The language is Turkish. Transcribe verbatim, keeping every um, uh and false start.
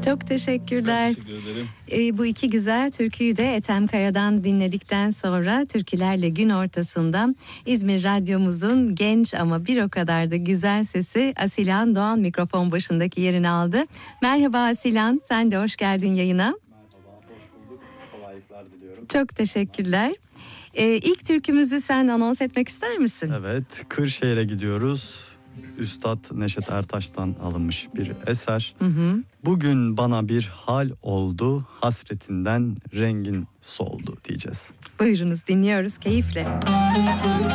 Çok teşekkürler. Ben teşekkür ederim. Ee, bu iki güzel türküyü de Ethem Kaya'dan dinledikten sonra türkülerle gün ortasında İzmir Radyomuzun genç ama bir o kadar da güzel sesi Asilan Doğan mikrofon başındaki yerini aldı. Merhaba Asilan, sen de hoş geldin yayına. Merhaba, hoş bulduk. Kolaylıklar diliyorum. Çok teşekkürler. Ee, ilk türkümüzü sen anons etmek ister misin? Evet, Kırşehir'e gidiyoruz. Üstad Neşet Ertaş'tan alınmış bir eser. Hı hı. Bugün bana bir hal oldu, hasretinden rengin soldu diyeceğiz. Buyurunuz, dinliyoruz keyifle.